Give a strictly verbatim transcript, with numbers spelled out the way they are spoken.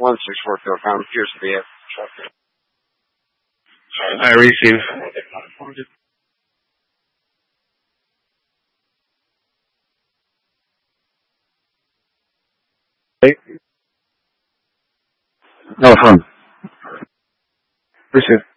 one six four kilogram appears to be it. I receive. No, phone. Receive.